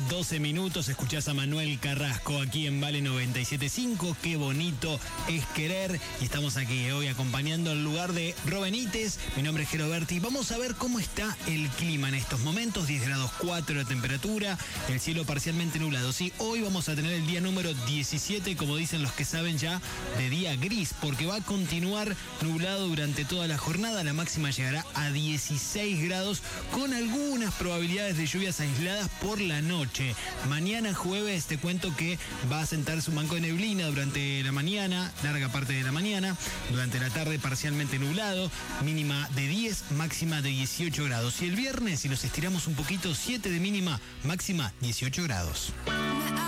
12 minutos, escuchás a Manuel Carrasco aquí en Vale 97.5. Qué bonito es querer. Y estamos aquí hoy acompañando el lugar de Robenites. Mi nombre es Jero Berti. Vamos a ver cómo está el clima en estos momentos. 10 grados 4 de temperatura, el cielo parcialmente nublado. Sí, hoy vamos a tener el día número 17, como dicen los que saben ya, de día gris, porque va a continuar nublado durante toda la jornada. La máxima llegará a 16 grados con algunas probabilidades de lluvias aisladas por la noche. Mañana jueves te cuento que va a sentarse un banco de neblina durante la mañana, larga parte de la mañana, durante la tarde parcialmente nublado, mínima de 10, máxima de 18 grados. Y el viernes, si nos estiramos un poquito, 7 de mínima, máxima 18 grados.